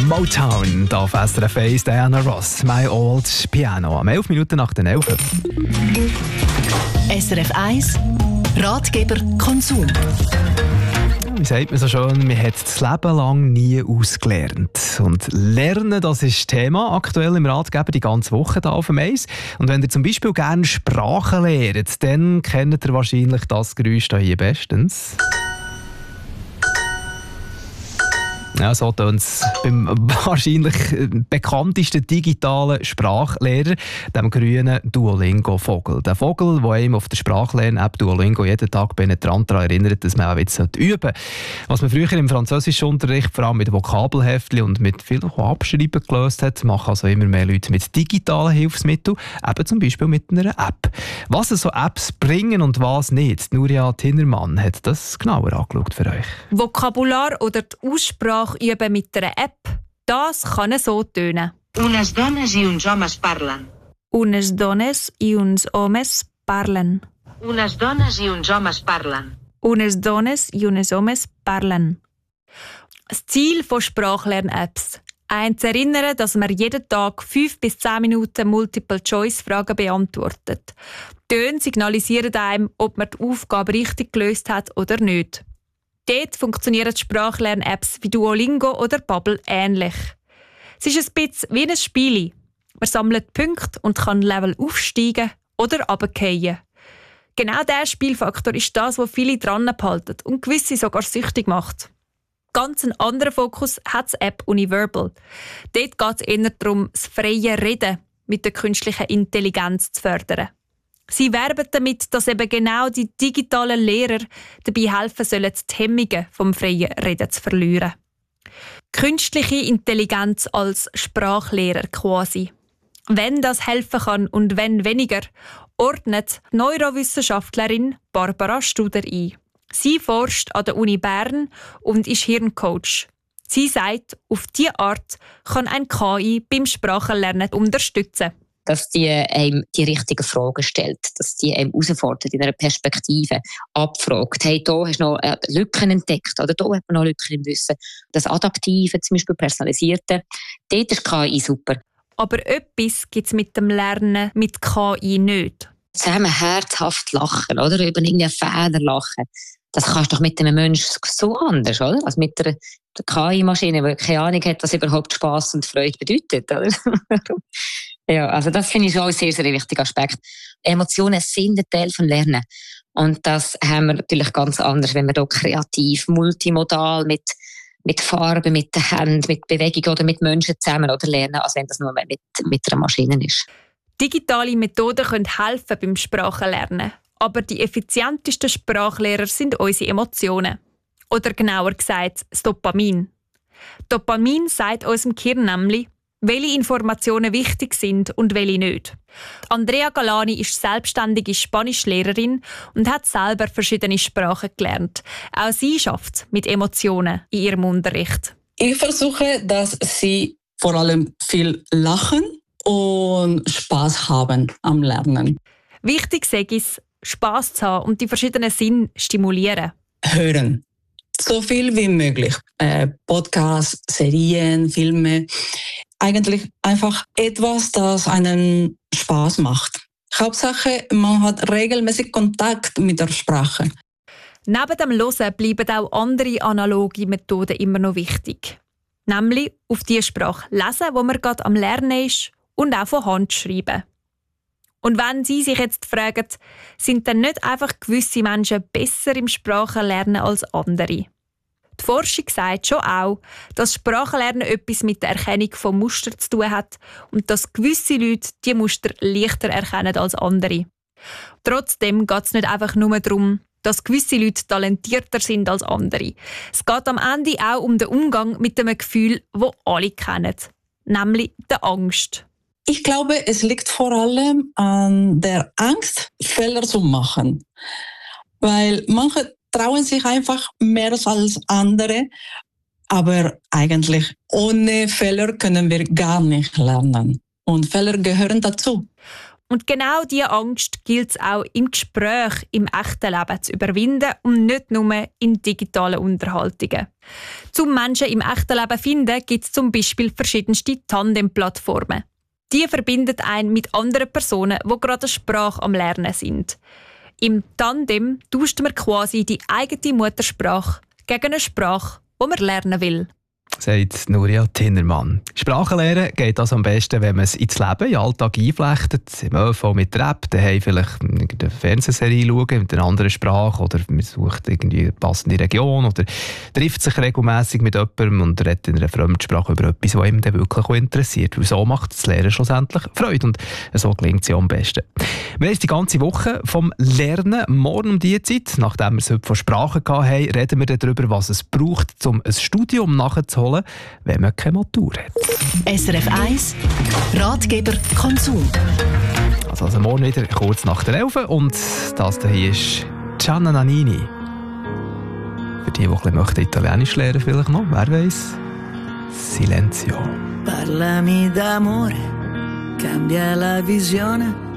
Motown, da auf SRF 1, Diana Ross, My Old Piano, am 11 Minuten nach den 11. SRF 1, Ratgeber Konsum. Wie sagt man so schön, man hat das Leben lang nie ausgelernt. Und Lernen, das ist Thema aktuell im Ratgeber die ganze Woche hier auf dem Eis. Und wenn ihr zum Beispiel gerne Sprachen lernt, dann kennt ihr wahrscheinlich das Geräusch hier bestens. Ja, so tönt es beim wahrscheinlich bekanntesten digitalen Sprachlehrer, dem grünen Duolingo-Vogel. Der Vogel, der einem auf der Sprachlern-App Duolingo jeden Tag penetrant daran erinnert, dass man auch jetzt üben sollte. Was man früher im Französischunterricht vor allem mit Vokabelheftchen und mit viel Abschreiben gelöst hat, machen also immer mehr Leute mit digitalen Hilfsmitteln, eben zum Beispiel mit einer App. Was so Apps bringen und was nicht, Nuria Tinnermann hat das genauer angeschaut für euch. Vokabular oder die Aussprache üben mit einer App, das kann so tönen. Unes dones i uns homes parlen. Unes dones i uns homes parlen. Unes dones i uns homes parlen. Unes dones i uns homes parlen. Das Ziel von Sprachlern-Apps: einen zu erinnern, dass man jeden Tag 5 bis 10 Minuten Multiple-Choice-Fragen beantwortet. Töne signalisieren einem, ob man die Aufgabe richtig gelöst hat oder nicht. Dort funktionieren die Sprachlern-Apps wie Duolingo oder Babbel ähnlich. Es ist ein bisschen wie ein Spiel. Man sammelt Punkte und kann Level aufsteigen oder runterfallen. Genau dieser Spielfaktor ist das, was viele dran behalten und gewisse sogar süchtig macht. Ganz einen anderen Fokus hat die App Univerbal. Dort geht es eher darum, das freie Reden mit der künstlichen Intelligenz zu fördern. Sie werben damit, dass eben genau die digitalen Lehrer dabei helfen sollen, die Hemmungen vom freien Reden zu verlieren. Künstliche Intelligenz als Sprachlehrer quasi. Wenn das helfen kann und wenn weniger, ordnet die Neurowissenschaftlerin Barbara Studer ein. Sie forscht an der Uni Bern und ist Hirncoach. Sie sagt, auf diese Art kann ein KI beim Sprachenlernen unterstützen. Dass die einem die richtigen Fragen stellt, dass die einem herausfordert, in einer Perspektive abfragt. Hey, da hast du noch Lücken entdeckt, oder da hat man noch Lücken im Wissen. Das Adaptive, zum Beispiel Personalisierte, dort ist KI super. Aber etwas gibt es mit dem Lernen mit KI nicht. Zusammen herzhaft lachen, oder? Über irgendeinen Fehler lachen. Das kannst du doch mit einem Menschen so anders, oder? Als mit der KI-Maschine, die keine Ahnung hat, was überhaupt Spass und Freude bedeutet, oder? Ja, also das finde ich schon ein sehr, sehr wichtiger Aspekt. Emotionen sind ein Teil von Lernen. Und das haben wir natürlich ganz anders, wenn wir hier kreativ, multimodal mit Farben, mit den Händen, mit Bewegung oder mit Menschen zusammen oder lernen, als wenn das nur mit einer Maschine ist. Digitale Methoden können helfen beim Sprachenlernen. Aber die effizientesten Sprachlehrer sind unsere Emotionen. Oder genauer gesagt, das Dopamin. Dopamin sagt unserem Gehirn nämlich, welche Informationen wichtig sind und welche nicht. Andrea Galani ist selbstständige Spanischlehrerin und hat selber verschiedene Sprachen gelernt. Auch sie schafft mit Emotionen in ihrem Unterricht. Ich versuche, dass sie vor allem viel lachen und Spaß haben am Lernen. Wichtig ist es, Spass zu haben und die verschiedenen Sinne stimulieren. Hören. So viel wie möglich. Podcasts, Serien, Filme. Eigentlich einfach etwas, das einen Spaß macht. Hauptsache, man hat regelmäßig Kontakt mit der Sprache. Neben dem Hören bleiben auch andere analoge Methoden immer noch wichtig. Nämlich auf die Sprache lesen, wo man gerade am Lernen ist, und auch von Hand schreiben. Und wenn Sie sich jetzt fragen, sind denn nicht einfach gewisse Menschen besser im Sprachenlernen als andere? Die Forschung sagt schon auch, dass Sprachenlernen etwas mit der Erkennung von Mustern zu tun hat und dass gewisse Leute diese Muster leichter erkennen als andere. Trotzdem geht es nicht einfach nur darum, dass gewisse Leute talentierter sind als andere. Es geht am Ende auch um den Umgang mit einem Gefühl, das alle kennen, nämlich der Angst. Ich glaube, es liegt vor allem an der Angst, Fehler zu machen. Weil manche trauen sich einfach mehr als andere. Aber eigentlich ohne Fehler können wir gar nicht lernen. Und Fehler gehören dazu. Und genau diese Angst gilt es auch im Gespräch im echten Leben zu überwinden und nicht nur in digitalen Unterhaltungen. Zum Menschen im echten Leben finden gibt es zum Beispiel verschiedenste Tandem-Plattformen. Die verbinden einen mit anderen Personen, die gerade eine Sprache am Lernen sind. Im Tandem tauscht man quasi die eigene Muttersprache gegen eine Sprache, die man lernen will. Sagt Nuria Tinnermann. Sprachen lernen geht also am besten, wenn man es ins Leben, in den Alltag einflechtet. Im ÖV mit der App, daheim vielleicht eine Fernsehserie schauen mit einer anderen Sprache oder man sucht irgendwie eine passende Region oder trifft sich regelmässig mit jemandem und redet in einer Fremdsprache über etwas, was einem dann wirklich interessiert. Weil so macht das Lernen schlussendlich Freude und so gelingt es ja am besten. Wir haben die ganze Woche vom Lernen. Morgen um diese Zeit, nachdem wir es heute von Sprachen hatten, reden wir darüber, was es braucht, um ein Studium nachzuholen, wenn man keine Matur hat. SRF 1 Ratgeber Konsum. Also morgen wieder kurz nach der 11 und das hier ist Gianna Nannini. Für die ein bisschen Italienisch lernen vielleicht noch, wer weiß? Silenzio. Parlami d'amore, cambia la visione.